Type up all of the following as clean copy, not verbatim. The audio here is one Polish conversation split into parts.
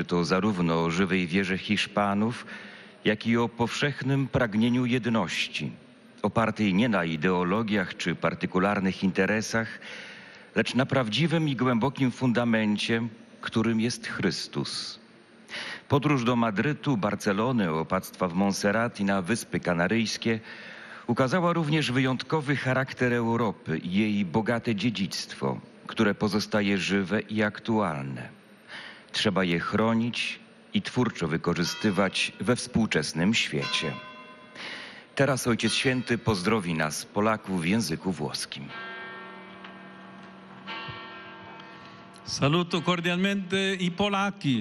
to zarówno o żywej wierze Hiszpanów, jak i o powszechnym pragnieniu jedności, opartej nie na ideologiach czy partykularnych interesach, lecz na prawdziwym i głębokim fundamencie, którym jest Chrystus. Podróż do Madrytu, Barcelony, opactwa w Montserrat i na Wyspy Kanaryjskie ukazała również wyjątkowy charakter Europy i jej bogate dziedzictwo, które pozostaje żywe i aktualne. Trzeba je chronić i twórczo wykorzystywać we współczesnym świecie. Teraz Ojciec Święty pozdrowi nas, Polaków, w języku włoskim. Saluto cordialmente i Polacchi.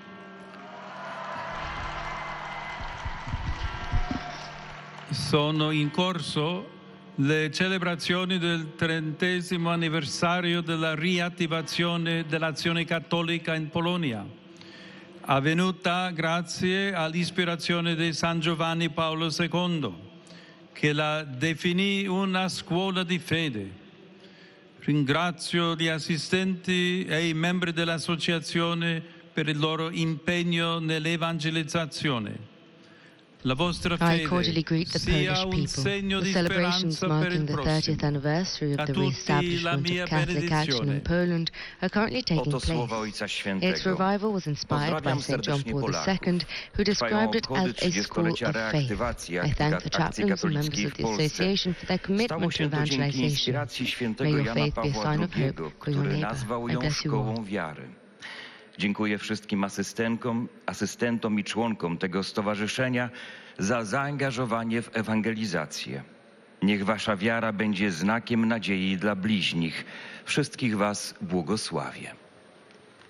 Sono in corso le celebrazioni del 30° anniversario della riattivazione dell'azione cattolica in Polonia, avvenuta grazie all'ispirazione di San Giovanni Paolo II, che la definì una scuola di fede. Ringrazio gli assistenti e i membri dell'associazione per il loro impegno nell'evangelizzazione. La vostra I fede cordially greet the sia Polish un people. segno The di celebrations speranza per marking il the 30th prossimo. anniversary of A the tutti la re-establishment mia of Catholic action in benedizione. Poland are currently taking Oto słowa place. Ojca Its Świętego. revival was inspired by Pozdrawiam St. John serdecznie Paul Polaków. II, who described it Trwają as obchody a school 30-lecia of faith. reaktywacji I thank the akcji chaplains and members katolickiej of w the Polsce. association for their Stało commitment to się to dzięki evangelization. inspiracji May świętego your Jana faith be a Pawła sign of II, hope for your który neighbor. nazwał I ją bless you all. szkołą wiary. Dziękuję wszystkim asystentom i członkom tego stowarzyszenia za zaangażowanie w ewangelizację. Niech wasza wiara będzie znakiem nadziei dla bliźnich. Wszystkich was błogosławię.